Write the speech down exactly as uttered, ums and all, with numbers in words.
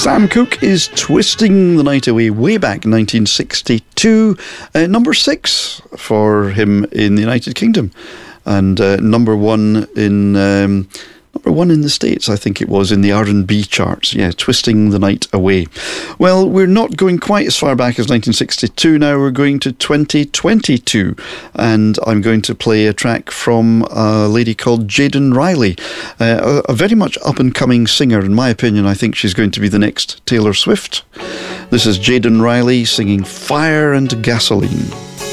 Sam Cooke is Twisting the Night Away way back in nineteen sixty-two. Uh, number six for him in the United Kingdom. And uh, number one in... Um, Number one in the States, I think it was, in the R and B charts. Yeah, Twisting the Night Away. Well, we're not going quite as far back as nineteen sixty-two now. We're going to twenty twenty-two. And I'm going to play a track from a lady called Jayden Riley. Uh, a, a very much up-and-coming singer. In my opinion, I think she's going to be the next Taylor Swift. This is Jayden Riley singing Fire and Gasoline.